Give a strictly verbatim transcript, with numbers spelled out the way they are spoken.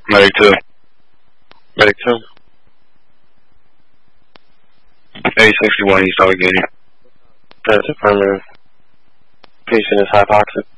Medic two. Medic two. A sixty-one, East Allegheny. That's affirmative. Patient is hypoxic.